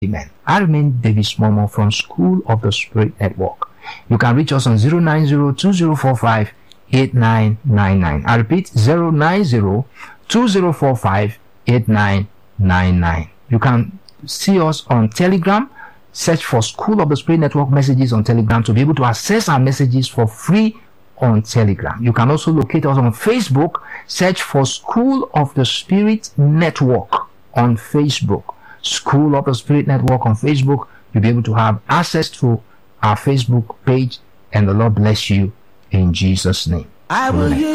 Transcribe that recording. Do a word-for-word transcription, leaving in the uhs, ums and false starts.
Amen. I remain David Momo from School of the Spirit Network. You can reach us on zero nine zero two zero four five eight nine nine nine. I repeat, zero nine zero two zero four five eight nine nine nine. You can see us on Telegram. Search for School of the Spirit Network messages on Telegram to be able to access our messages for free on Telegram. You can also locate us on Facebook. Search for School of the Spirit Network on Facebook. School of the Spirit Network on Facebook. You'll be able to have access to our Facebook page, and the Lord bless you in Jesus' name. I will.